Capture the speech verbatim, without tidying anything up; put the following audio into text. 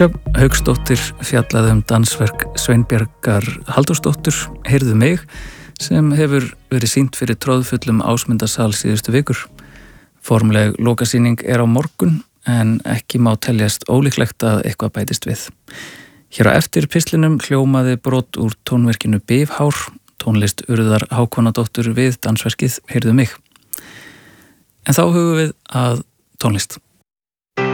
Sjöfn Hauksdóttir fjallaði um dansverk Sveinbjargar Halldórsdóttur Heyrðu mig sem hefur verið sýnt fyrir tróðfullum Ásmundarsal síðustu vikur. Formleg lokasýning er á morgun en ekki má teljast ólíklegt að eitthvað bætist við. Hér á eftir pistlinum hljómaði brot úr tónverkinu Bifhár, tónlist Urðar Hákonadóttur við dansverkið Heyrðu mig. En þá hugum við að tónlist.